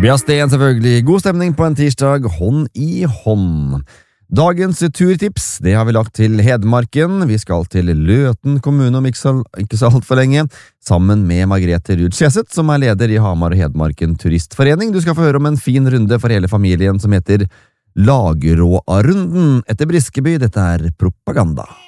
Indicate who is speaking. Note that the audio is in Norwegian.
Speaker 1: Tobias Sten, selvfølgelig. God stemning på en tirsdag, hånd i hånd. Dagens turtips, det har vi lagt til Hedmarken. Vi skal til Løten kommune om ikke så alt for lenge, sammen med Margrethe Ruud Skjeseth, som er leder i Hamar og Hedmarken turistforening. Du skal få høre om en fin runde for hele familien som heter Lagråarunden etter Briskeby. Dette er propaganda.